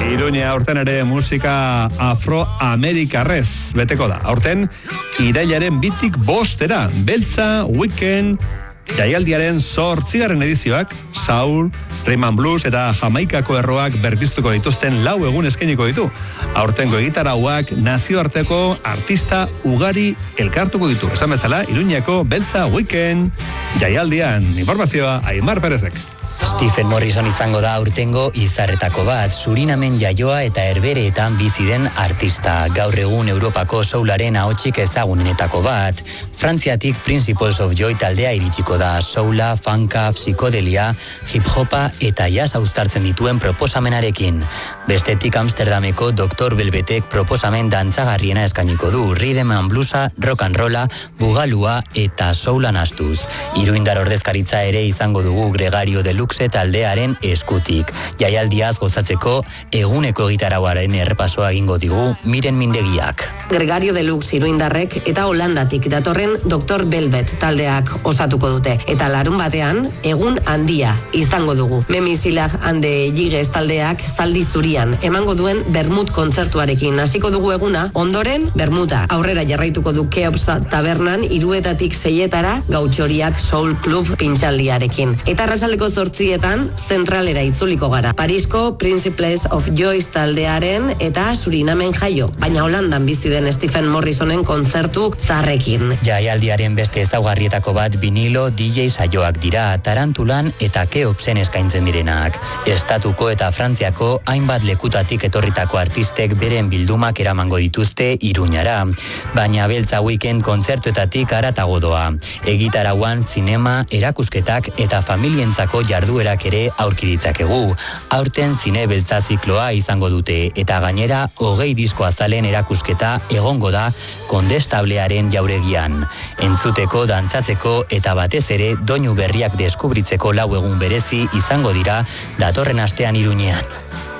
Iruña aurten ere musika afroamerikarrez beteko da. Aurten, irailaren 2-5 Beltza Weekend jaialdiaren 8. edizioak, soul, rhythm and blues eta Jamaikako erroak berpiztuko dituzten 4 egun eskainiko ditu. Aurtengo egitarauak nazioarteko artista ugari elkartuko ditu. Esan bezala, Iruñako Beltza Weekend jaialdian. Informazioa, Aimar Perezek. Stephen Morrison izango da aurtengo izarretako bat, Surinamen jaioa eta herbereetan bizi den artista. Gaur egun Europako soularen ahotsik ezagunenetako bat. Frantziatik Principles of Joy taldea iritsiko da. Soula, funka, psikodelia, hip-hopa eta jazz uztartzen dituen proposamenarekin. Bestetik Amsterdameko Dr. Belbetek proposamen dantzagarriena eskainiko du. Rhythm and bluesa, rock and rolla, bugalua eta soula nastuz. Iruindar ordezkaritza ere izango dugu Gregario Deluxe taldearen eskutik. Jaialdiaz gozatzeko eguneko egitarauaren errepasoa egingo digu Miren Mindegiak. Gregario Deluxe Iruindarrek eta Holandatik datorren Dr. Belbet taldeak osatuko dute. Eta larun batean, egun handia izango dugu. Memisilag hande Jigez taldeak zaldi zurian emango duen Bermut kontzertuarekin hasiko dugu eguna, ondoren Bermuda. Aurrera jarraituko du Keops tabernan 3 - 6 Gautxoriak Soul Club pintxaldiarekin. Eta arratsaldeko 8 zentralera itzuliko gara. Parisko Principles of Joy taldearen eta Surinamen jaio, baina Holandan bizi den Stephen Morrisonen kontzertu zarrekin. Jaialdiaren beste ezaugarrietako bat vinilo DJ saioak dira, Tarantulan eta Keopsen eskaintzen direnak. Estatuko eta Frantziako hainbat lekutatik etorritako artistek beren bildumak eramango dituzte Iruñara, baina Beltza Weekend kontzertuetatik haratago doa. Egitarauan zinema, erakusketak eta familientzako jarduerak ere aurki ditzakegu. Aurten zine beltza zikloa izango dute eta gainera 20 disko azalen erakusketa egongo da Kondestablearen jauregian. Entzuteko, dantzatzeko eta batez ere doinu berriak deskubritzeko 4 egun berezi izango dira datorren astean Iruñean.